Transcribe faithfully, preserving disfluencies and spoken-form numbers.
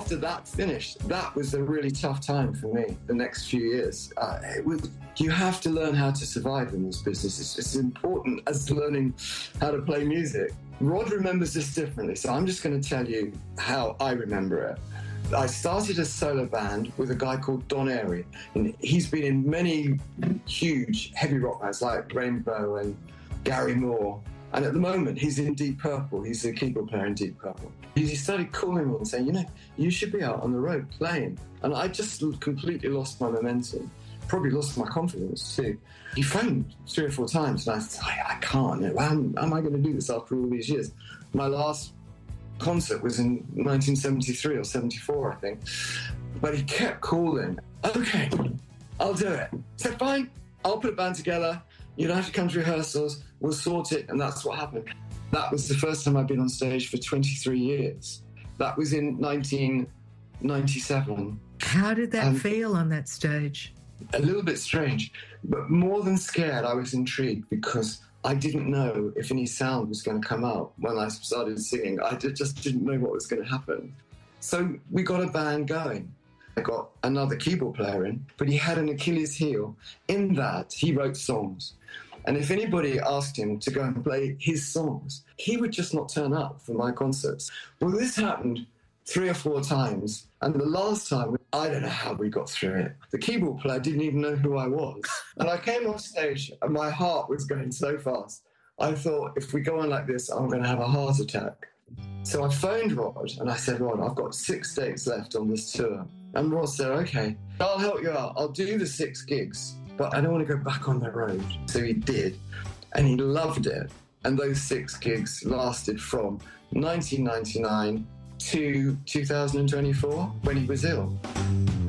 after that finished, that was a really tough time for me, the next few years. Uh, it was, you have to learn how to survive in this business. It's as important as learning how to play music. Rod remembers this differently, so I'm just going to tell you how I remember it. I started a solo band with a guy called Don Airey, and he's been in many huge heavy rock bands like Rainbow and Gary Moore. And at the moment, he's in Deep Purple. He's a keyboard player in Deep Purple. He started calling me and saying, you know, you should be out on the road playing. And I just completely lost my momentum, probably lost my confidence too. He phoned three or four times, and I said, I, I can't. How, how am I going to do this after all these years? My last concert was in nineteen seventy-three or seventy-four, I think. But he kept calling. Okay, I'll do it. I said, fine, I'll put a band together. You don't have to come to rehearsals. We'll sort it. And that's what happened. That was the first time I'd been on stage for twenty-three years. That was in nineteen ninety-seven. How did that um, feel on that stage? A little bit strange, but more than scared, I was intrigued because I didn't know if any sound was going to come out when I started singing. I just didn't know what was going to happen. So we got a band going. I got another keyboard player in, but he had an Achilles heel in that he wrote songs. And if anybody asked him to go and play his songs, he would just not turn up for my concerts. Well, this happened three or four times. And the last time, I don't know how we got through it. The keyboard player didn't even know who I was. And I came off stage and my heart was going so fast. I thought, if we go on like this, I'm going to have a heart attack. So I phoned Rod and I said, Rod, I've got six dates left on this tour. And Rod said, okay, I'll help you out. I'll do the six gigs, but I don't want to go back on the road. So he did. And he loved it. And those six gigs lasted from nineteen ninety-nine to two thousand twenty-four when he was ill.